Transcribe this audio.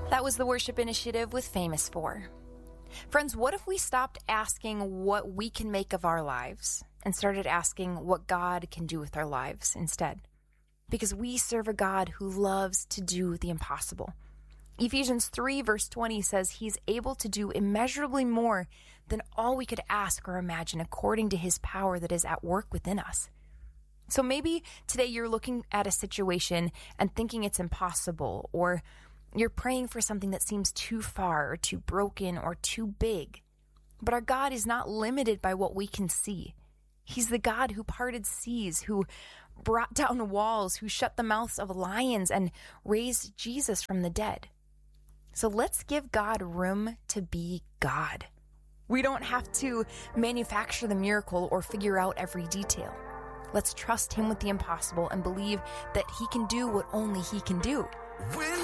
That was the Worship Initiative with Famous For. Friends, what if we stopped asking what we can make of our lives and started asking what God can do with our lives instead? Because we serve a God who loves to do the impossible. Ephesians 3 verse 20 says he's able to do immeasurably more than all we could ask or imagine according to his power that is at work within us. So maybe today you're looking at a situation and thinking it's impossible, or you're praying for something that seems too far or too broken or too big. But our God is not limited by what we can see. He's the God who parted seas, who brought down walls, who shut the mouths of lions and raised Jesus from the dead. So let's give God room to be God. We don't have to manufacture the miracle or figure out every detail. Let's trust him with the impossible and believe that he can do what only he can do. When